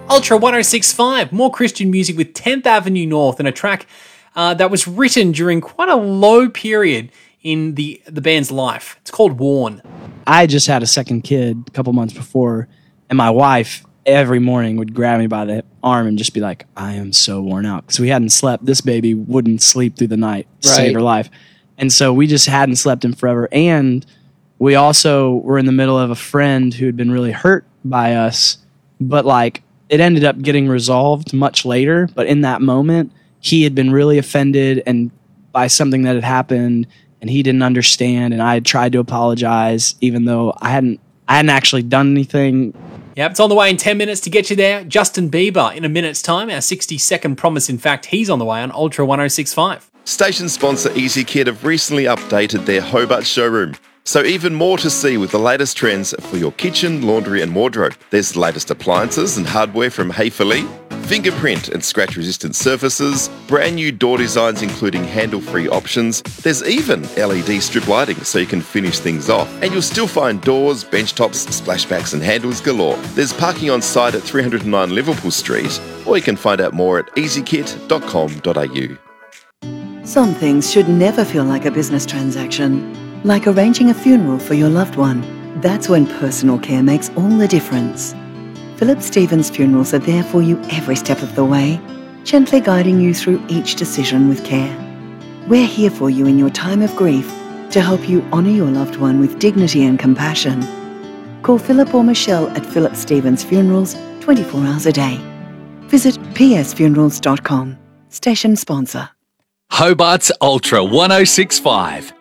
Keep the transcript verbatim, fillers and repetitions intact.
Ultra one oh six point five, more Christian music with tenth Avenue North, and a track uh, that was written during quite a low period in the, the band's life. It's called Worn. I just had a second kid a couple months before, and my wife every morning would grab me by the arm and just be like, I am so worn out. Because we hadn't slept. This baby wouldn't sleep through the night to Right. save her life. And so we just hadn't slept in forever. And we also were in the middle of a friend who had been really hurt by us, but like it ended up getting resolved much later. But in that moment, he had been really offended and by something that had happened, and he didn't understand. And I had tried to apologize, even though I hadn't, I hadn't actually done anything. Yep, it's on the way in ten minutes to get you there. Justin Bieber in a minute's time. Our sixty-second promise, in fact, he's on the way on Ultra one oh six point five. Station sponsor EasyKit have recently updated their Hobart showroom. So even more to see with the latest trends for your kitchen, laundry and wardrobe. There's the latest appliances and hardware from Hayfully, fingerprint and scratch-resistant surfaces, brand new door designs including handle-free options. There's even L E D strip lighting so you can finish things off. And you'll still find doors, bench tops, splashbacks and handles galore. There's parking on site at three oh nine Liverpool Street, or you can find out more at easy kit dot com dot a u. Some things should never feel like a business transaction. Like arranging a funeral for your loved one. That's when personal care makes all the difference. Philip Stevens Funerals are there for you every step of the way, gently guiding you through each decision with care. We're here for you in your time of grief to help you honour your loved one with dignity and compassion. Call Philip or Michelle at Philip Stevens Funerals twenty-four hours a day. Visit p s funerals dot com. Station sponsor. Hobart's Ultra one oh six point five.